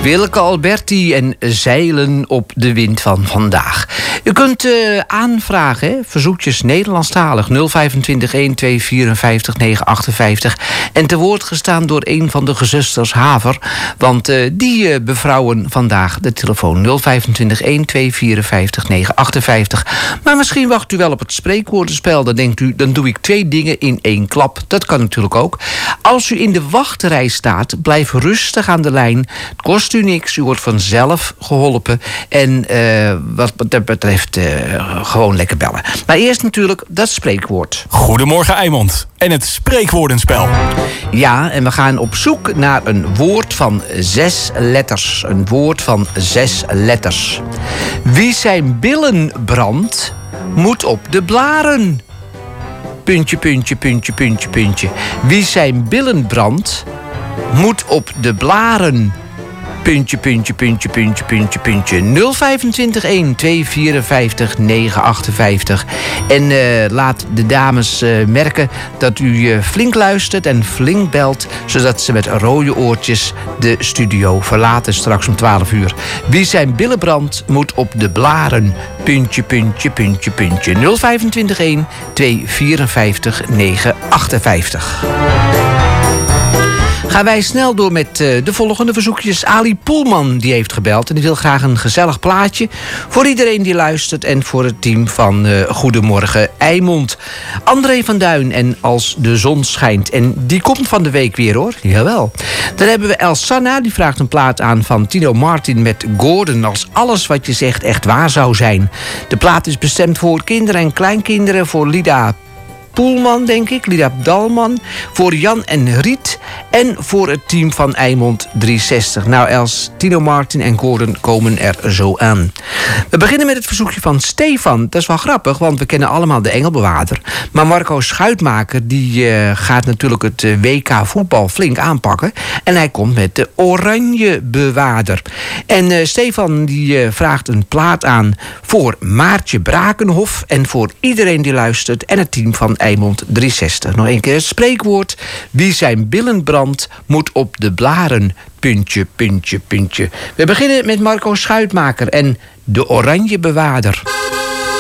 Willeke Alberti en Zeilen op de wind van vandaag. U kunt aanvragen, hè? Verzoekjes Nederlandstalig 025 1254 958. En te woord gestaan door een van de gezusters Haver. Want die bevrouwen vandaag de telefoon 025 1254 958. Maar misschien wacht u wel op het spreekwoordenspel. Dan denkt u, dan doe ik 2 dingen in 1 klap. Dat kan natuurlijk ook. Als u in de wachtrij staat, blijf rustig aan de lijn. Het kost u niks, u wordt vanzelf geholpen. En wat dat betreft gewoon lekker bellen. Maar eerst natuurlijk dat spreekwoord. Goedemorgen Eimond en het spreekwoordenspel. Ja, en we gaan op zoek naar een woord van 6 letters. Een woord van 6 letters. Wie zijn billen brandt, moet op de blaren. Puntje, puntje, puntje, puntje, puntje. Wie zijn billen brandt, moet op de blaren. Puntje, puntje, puntje, puntje, puntje, puntje. 025 1254 958. En laat de dames merken dat u flink luistert en flink belt, zodat ze met rode oortjes de studio verlaten straks om 12 uur. Wie zijn billen brandt, moet op de blaren. Puntje, puntje, puntje, puntje. 025 254 958. Gaan wij snel door met de volgende verzoekjes. Ali Poelman die heeft gebeld en die wil graag een gezellig plaatje voor iedereen die luistert en voor het team van Goedemorgen Eimond. André van Duin en Als de zon schijnt. En die komt van de week weer, hoor. Jawel. Dan hebben we El Sanna, die vraagt een plaat aan van Tino Martin met Gordon. Als alles wat je zegt echt waar zou zijn. De plaat is bestemd voor kinderen en kleinkinderen, voor Lida Poelman, denk ik, Lida Dalman, voor Jan en Riet en voor het team van Eimond 360. Nou, Els, Tino Martin en Gordon komen er zo aan. We beginnen met het verzoekje van Stefan. Dat is wel grappig, want we kennen allemaal de Engelbewaarder. Maar Marco Schuitmaker, die gaat natuurlijk het WK voetbal flink aanpakken. En hij komt met de Oranjebewaarder. En Stefan die vraagt een plaat aan voor Maartje Brakenhof en voor iedereen die luistert en het team van Eimond 360. Nog een keer het spreekwoord. Wie zijn billen brandt, moet op de blaren. Puntje, puntje, puntje. We beginnen met Marco Schuitmaker en de Oranjebewaarder.